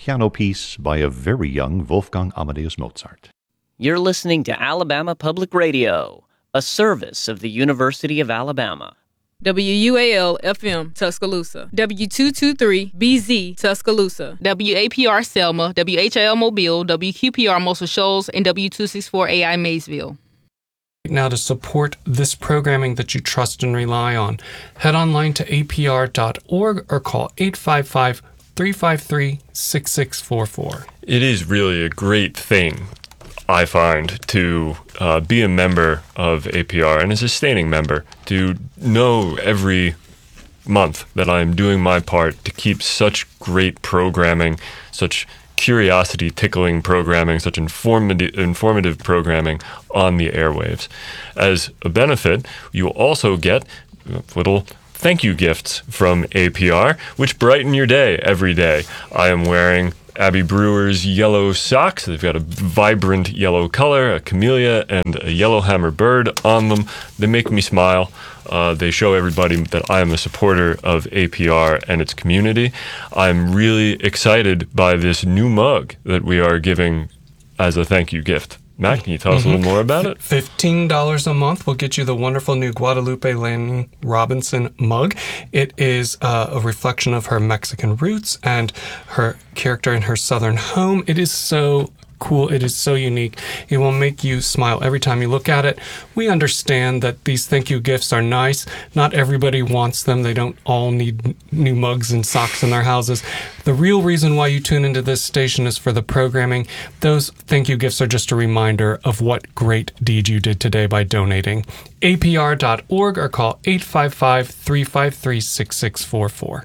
piano piece by a very young Wolfgang Amadeus Mozart. You're listening to Alabama Public Radio, a service of the University of Alabama. WUAL-FM, Tuscaloosa. W223-BZ, Tuscaloosa. WAPR Selma, WHIL Mobile, WQPR Muscle Shoals, and W264AI Maysville. Now, to support this programming that you trust and rely on, head online to apr.org or call 855-353-6644. It is really a great thing, I find, to be a member of APR and a sustaining member, to know every month that I'm doing my part to keep such great programming, such curiosity-tickling programming, such informative programming on the airwaves. As a benefit, you also get little thank you gifts from APR, which brighten your day every day. I am wearing Abbey Brewer's yellow socks. They've got a vibrant yellow color, a camellia, and a yellowhammer bird on them. They make me smile. They show everybody that I am a supporter of APR and its community. I'm really excited by this new mug that we are giving as a thank you gift. Matt, can you tell us a little more about it? $15 a month will get you the wonderful new Guadalupe Lanning Robinson mug. It is a reflection of her Mexican roots and her character in her southern home. It is so cool. It is so unique. It will make you smile every time you look at it. We understand that these thank you gifts are nice. Not everybody wants them. They don't all need new mugs and socks in their houses. The real reason why you tune into this station is for the programming. Those thank you gifts are just a reminder of what great deed you did today by donating. APR.org or call 855-353-6644.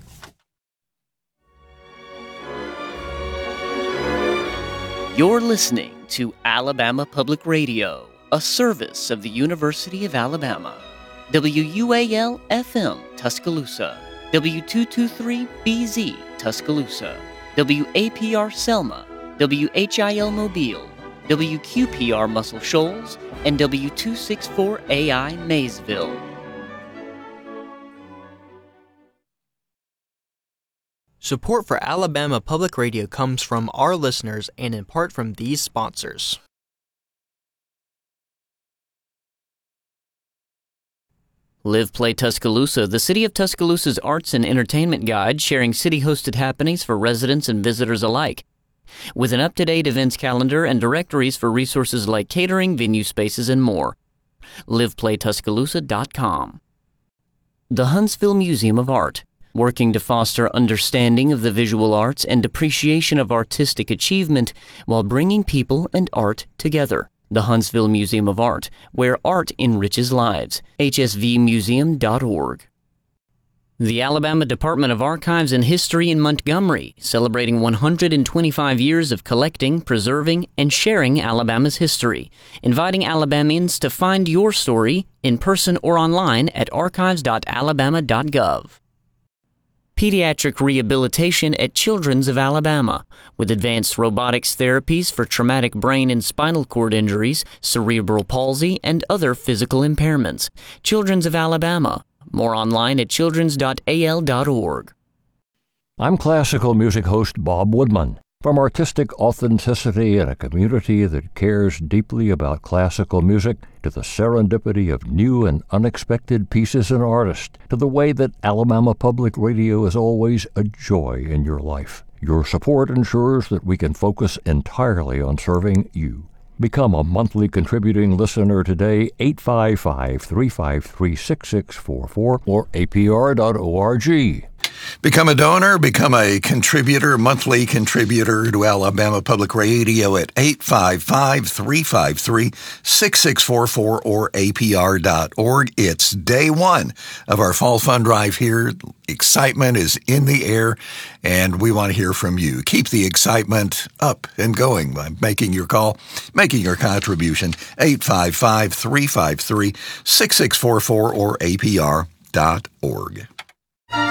You're listening to Alabama Public Radio, a service of the University of Alabama. WUAL-FM, Tuscaloosa. W223-BZ, Tuscaloosa. WAPR Selma. WHIL Mobile. WQPR Muscle Shoals. And W264AI Maysville. Support for Alabama Public Radio comes from our listeners and in part from these sponsors. Live Play Tuscaloosa, the City of Tuscaloosa's arts and entertainment guide, sharing city-hosted happenings for residents and visitors alike. With an up-to-date events calendar and directories for resources like catering, venue spaces, and more. LivePlayTuscaloosa.com. The Huntsville Museum of Art, working to foster understanding of the visual arts and appreciation of artistic achievement while bringing people and art together. The Huntsville Museum of Art, where art enriches lives. hsvmuseum.org. The Alabama Department of Archives and History in Montgomery, celebrating 125 years of collecting, preserving, and sharing Alabama's history, inviting Alabamians to find your story in person or online at archives.alabama.gov. Pediatric rehabilitation at Children's of Alabama, with advanced robotics therapies for traumatic brain and spinal cord injuries, cerebral palsy, and other physical impairments. Children's of Alabama. More online at childrens.al.org. I'm classical music host Bob Woodman. From artistic authenticity in a community that cares deeply about classical music, to the serendipity of new and unexpected pieces and artists, to the way that Alabama Public Radio is always a joy in your life. Your support ensures that we can focus entirely on serving you. Become a monthly contributing listener today, 855-353-6644 or apr.org. Become a donor, become a contributor, monthly contributor to Alabama Public Radio at 855-353-6644 or apr.org. It's day one of our fall fund drive here. Excitement is in the air, and we want to hear from you. Keep the excitement up and going by making your call, making your contribution, 855-353-6644 or apr.org.